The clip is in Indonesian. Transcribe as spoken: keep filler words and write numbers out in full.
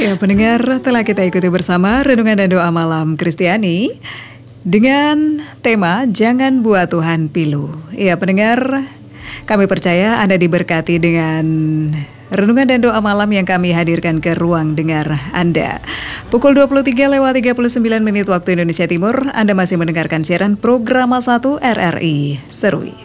Ya, pendengar, telah kita ikuti bersama Renungan dan Doa Malam Kristiani dengan tema Jangan Buat Tuhan Pilu. Ya, pendengar, kami percaya Anda diberkati dengan Renungan dan Doa Malam yang kami hadirkan ke ruang dengar Anda. Pukul dua puluh tiga lewat tiga puluh sembilan menit waktu Indonesia Timur, Anda masih mendengarkan siaran program satu R R I Serui.